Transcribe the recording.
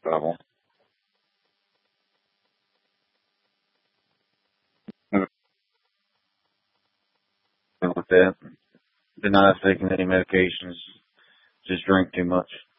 level. With that, they're not taking any medications. Just drink too much.